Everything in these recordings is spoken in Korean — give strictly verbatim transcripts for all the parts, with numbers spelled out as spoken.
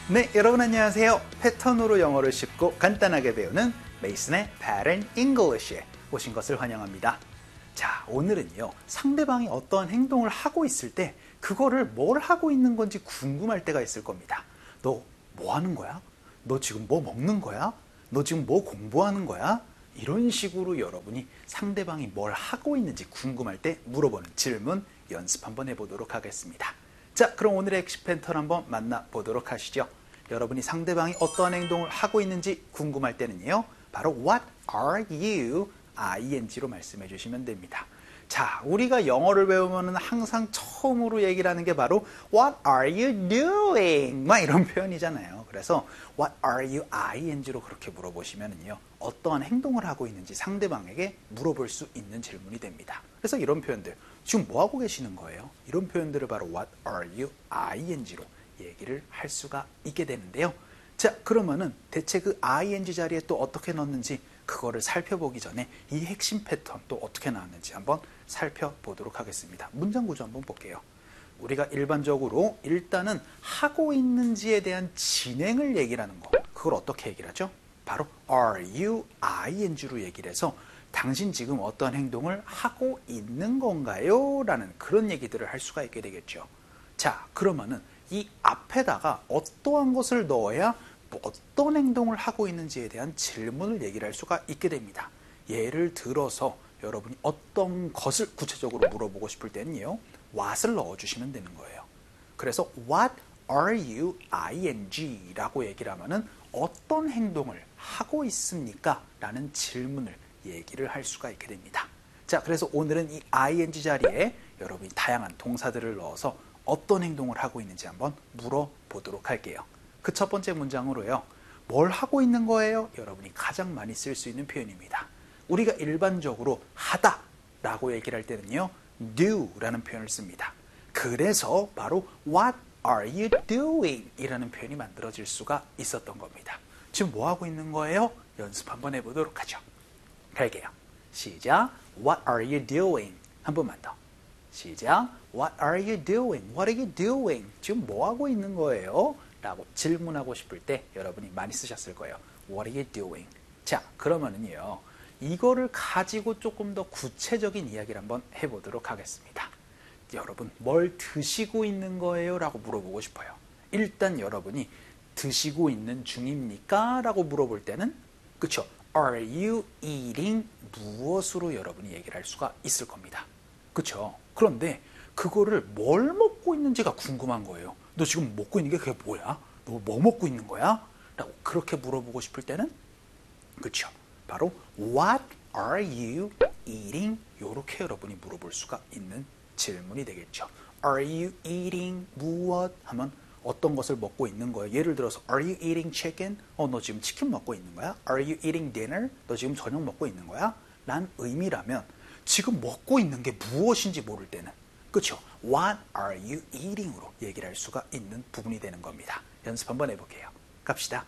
네, 여러분 안녕하세요. 패턴으로 영어를 쉽고 간단하게 배우는 메이슨의 Pattern English에 오신 것을 환영합니다. 자, 오늘은요, 상대방이 어떠한 행동을 하고 있을 때 그거를 뭘 하고 있는 건지 궁금할 때가 있을 겁니다. 너 뭐 하는 거야? 너 지금 뭐 먹는 거야? 너 지금 뭐 공부하는 거야? 이런 식으로 여러분이 상대방이 뭘 하고 있는지 궁금할 때 물어보는 질문 연습 한번 해보도록 하겠습니다. 자, 그럼 오늘의 핵심 패턴 한번 만나보도록 하시죠. 여러분이 상대방이 어떠한 행동을 하고 있는지 궁금할 때는요, 바로 What are you? ing로 말씀해 주시면 됩니다. 자, 우리가 영어를 배우면 항상 처음으로 얘기를 하는 게 바로 What are you doing? 막 이런 표현이잖아요. 그래서 What are you? ing로 그렇게 물어보시면은요, 어떠한 행동을 하고 있는지 상대방에게 물어볼 수 있는 질문이 됩니다. 그래서 이런 표현들, 지금 뭐 하고 계시는 거예요? 이런 표현들을 바로 What are you? ing로 얘기를 할 수가 있게 되는데요. 자, 그러면은 대체 그 ing 자리에 또 어떻게 넣는지 그거를 살펴보기 전에 이 핵심 패턴 또 어떻게 나왔는지 한번 살펴보도록 하겠습니다. 문장 구조 한번 볼게요. 우리가 일반적으로 일단은 하고 있는지에 대한 진행을 얘기를 하는 거, 그걸 어떻게 얘기를 하죠? 바로 are you ing로 얘기를 해서 당신 지금 어떤 행동을 하고 있는 건가요? 라는 그런 얘기들을 할 수가 있게 되겠죠. 자, 그러면은 이 앞에다가 어떠한 것을 넣어야 어떤 행동을 하고 있는지에 대한 질문을 얘기를 할 수가 있게 됩니다. 예를 들어서 여러분이 어떤 것을 구체적으로 물어보고 싶을 때는요, what을 넣어주시면 되는 거예요. 그래서 what are you ing 라고 얘기를 하면은 어떤 행동을 하고 있습니까? 라는 질문을 얘기를 할 수가 있게 됩니다. 자, 그래서 오늘은 이 ing 자리에 여러분이 다양한 동사들을 넣어서 어떤 행동을 하고 있는지 한번 물어보도록 할게요. 그 첫 번째 문장으로요, 뭘 하고 있는 거예요? 여러분이 가장 많이 쓸 수 있는 표현입니다. 우리가 일반적으로 하다 라고 얘기를 할 때는요, do 라는 표현을 씁니다. 그래서 바로 what are you doing? 이라는 표현이 만들어질 수가 있었던 겁니다. 지금 뭐 하고 있는 거예요? 연습 한번 해보도록 하죠. 갈게요. 시작. What are you doing? 한 번만 더. 시작. What are you doing? What are you doing? 지금 뭐 하고 있는 거예요? 라고 질문하고 싶을 때 여러분이 많이 쓰셨을 거예요. What are you doing? 자, 그러면은요, 이거를 가지고 조금 더 구체적인 이야기를 한번 해보도록 하겠습니다. 여러분, 뭘 드시고 있는 거예요? 라고 물어보고 싶어요. 일단 여러분이 드시고 있는 중입니까? 라고 물어볼 때는, 그쵸? Are you eating? 무엇으로 여러분이 얘기를 할 수가 있을 겁니다. 그쵸? 그런데 그거를 뭘 먹고 있는지가 궁금한 거예요. 너 지금 먹고 있는 게 그게 뭐야? 너 뭐 먹고 있는 거야? 라고 그렇게 물어보고 싶을 때는, 그쵸? 바로 What are you eating? 이렇게 여러분이 물어볼 수가 있는 질문이 되겠죠. Are you eating 무엇? 하면 어떤 것을 먹고 있는 거예요. 예를 들어서 Are you eating chicken? 어, 너 지금 치킨 먹고 있는 거야? Are you eating dinner? 너 지금 저녁 먹고 있는 거야? 란 의미라면 지금 먹고 있는 게 무엇인지 모를 때는, 그렇죠? What are you eating으로 얘기를 할 수가 있는 부분이 되는 겁니다. 연습 한번 해볼게요. 갑시다.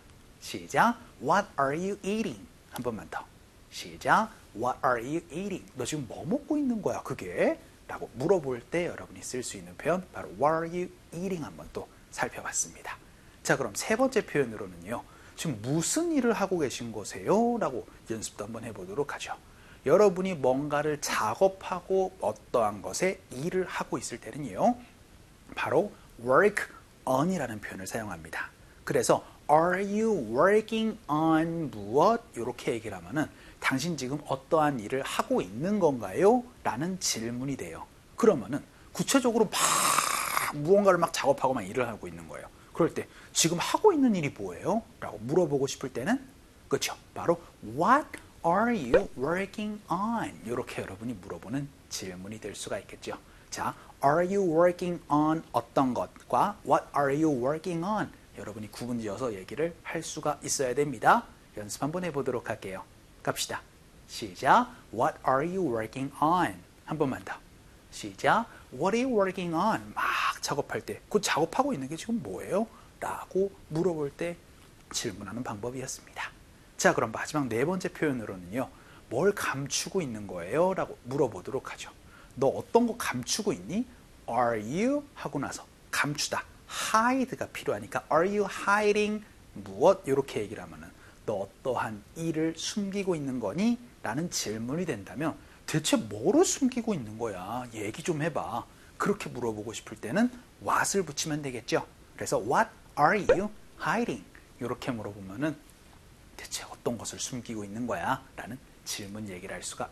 시작. What are you eating? 한 번만 더. 시작. What are you eating? 너 지금 뭐 먹고 있는 거야, 그게? 라고 물어볼 때 여러분이 쓸 수 있는 표현, 바로 What are you eating? 한번 또 살펴봤습니다. 자, 그럼 세 번째 표현으로는요, 지금 무슨 일을 하고 계신 거세요? 라고 연습도 한번 해보도록 하죠. 여러분이 뭔가를 작업하고 어떠한 것에 일을 하고 있을 때는요, 바로 work on이라는 표현을 사용합니다. 그래서 are you working on 무엇? 이렇게 얘기를 하면은 당신 지금 어떠한 일을 하고 있는 건가요? 라는 질문이 돼요. 그러면은 구체적으로 막 무언가를 막 작업하고 막 일을 하고 있는 거예요. 그럴 때 지금 하고 있는 일이 뭐예요? 라고 물어보고 싶을 때는, 그렇죠? 바로 what are you working on? 이렇게 여러분이 물어보는 질문이 될 수가 있겠죠. 자, are you working on 어떤 것과 what are you working on? 여러분이 구분지어서 얘기를 할 수가 있어야 됩니다. 연습 한번 해보도록 할게요. 갑시다. 시작. What are you working on? 한 번만 더. 시작. What are you working on? 막 작업할 때, 그 작업하고 있는 게 지금 뭐예요? 라고 물어볼 때 질문하는 방법이었습니다. 자, 그럼 마지막 네 번째 표현으로는요, 뭘 감추고 있는 거예요? 라고 물어보도록 하죠. 너 어떤 거 감추고 있니? Are you? 하고 나서 감추다. hide가 필요하니까 are you hiding 무엇? 이렇게 얘기를 하면은 너 어떠한 일을 숨기고 있는 거니? 라는 질문이 된다면 대체 뭐를 숨기고 있는 거야? 얘기 좀 해봐. 그렇게 물어보고 싶을 때는 what을 붙이면 되겠죠. 그래서 what are you hiding? 이렇게 물어보면은 대체 어떤 것을 숨기고 있는 거야? 라는 질문 얘기를 할 수가